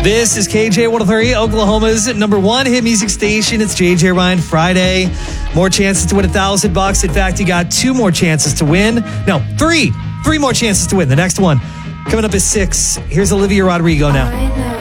This is KJ 103, Oklahoma's number one hit music station. It's JJ Ryan Friday. More chances to win $1,000. In fact, you got 2 more chances to win. No, 3 more chances to win. The next one coming up is 6. Here's Olivia Rodrigo now.